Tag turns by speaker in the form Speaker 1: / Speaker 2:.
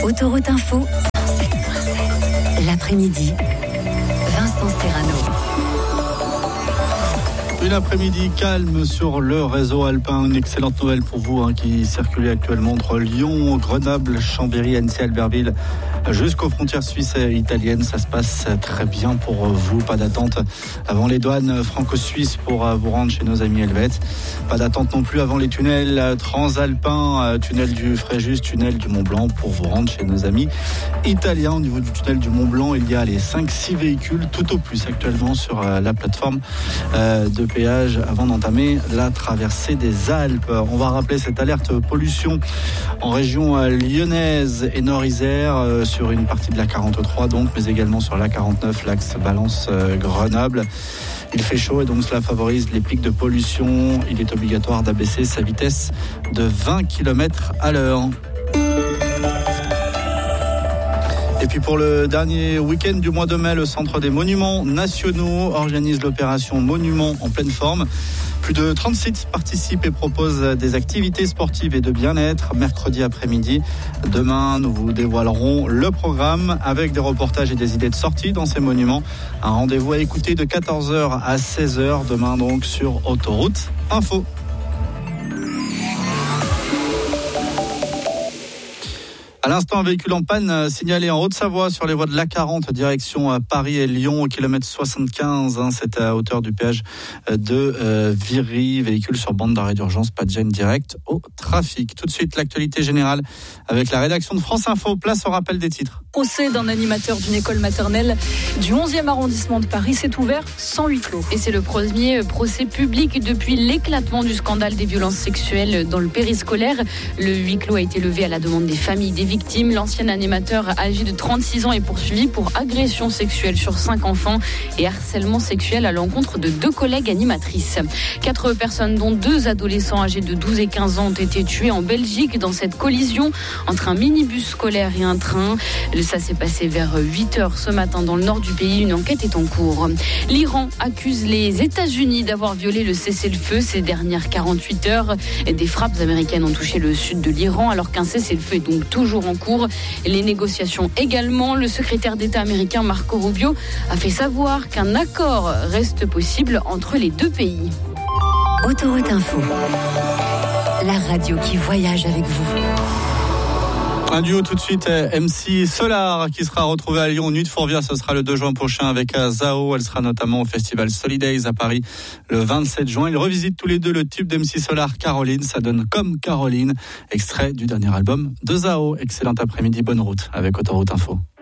Speaker 1: Autoroute Info, l'après-midi, Vincent Serrano.
Speaker 2: Une après-midi calme sur le réseau alpin. Une excellente Noël pour vous qui circulez actuellement entre Lyon, Grenoble, Chambéry, Annecy, Albertville jusqu'aux frontières suisses et italiennes. Ça se passe très bien pour vous. Pas d'attente avant les douanes franco-suisses pour vous rendre chez nos amis helvètes. Pas d'attente non plus avant les tunnels transalpins, tunnel du Fréjus, tunnel du Mont-Blanc pour vous rendre chez nos amis italiens. Au niveau du tunnel du Mont-Blanc, il y a les 5-6 véhicules tout au plus actuellement sur la plateforme de péage avant d'entamer la traversée des Alpes. On va rappeler cette alerte pollution en région lyonnaise et Nord-Isère sur une partie de la 43 donc, mais également sur la 49, l'axe Valence-Grenoble. Il fait chaud et donc cela favorise les pics de pollution. Il est obligatoire d'abaisser sa vitesse de 20 km à l'heure. Et puis pour le dernier week-end du mois de mai, le Centre des Monuments Nationaux organise l'opération Monuments en pleine forme. Plus de 30 sites participent et proposent des activités sportives et de bien-être mercredi après-midi. Demain, nous vous dévoilerons le programme avec des reportages et des idées de sortie dans ces monuments. Un rendez-vous à écouter de 14h à 16h demain donc sur Autoroute Info. À l'instant, un véhicule en panne signalé en Haute-Savoie sur les voies de l'A40 direction Paris et Lyon au kilomètre 75. C'est à hauteur du péage de Viry. Véhicule sur bande d'arrêt d'urgence, pas de gêne direct au trafic. Tout de suite, l'actualité générale avec la rédaction de France Info. Place au rappel des titres.
Speaker 3: Procès d'un animateur d'une école maternelle du 11e arrondissement de Paris s'est ouvert sans huis clos. Et c'est le premier procès public depuis l'éclatement du scandale des violences sexuelles dans le périscolaire. Le huis clos a été levé à la demande des familles des victimes. L'ancien animateur âgé de 36 ans est poursuivi pour agression sexuelle sur 5 enfants et harcèlement sexuel à l'encontre de 2 collègues animatrices. 4 personnes, dont 2 adolescents âgés de 12 et 15 ans, ont été tués en Belgique dans cette collision entre un minibus scolaire et un train. Ça s'est passé vers 8h ce matin dans le nord du pays. Une enquête est en cours. L'Iran accuse les États-Unis d'avoir violé le cessez-le-feu ces dernières 48 heures. Des frappes américaines ont touché le sud de l'Iran alors qu'un cessez-le-feu est donc toujours en cours. Les négociations également. Le secrétaire d'État américain Marco Rubio a fait savoir qu'un accord reste possible entre les 2 pays.
Speaker 1: Autoroute Info, la radio qui voyage avec vous.
Speaker 2: Un duo tout de suite, MC Solar qui sera retrouvé à Lyon, Nuit de Fourvière, ce sera le 2 juin prochain avec Zao. Elle sera notamment au festival Solidays à Paris le 27 juin. Ils revisitent tous les deux le tube d'MC Solar, Caroline. Ça donne comme Caroline, extrait du dernier album de Zao. Excellent après-midi, bonne route avec Autoroute Info.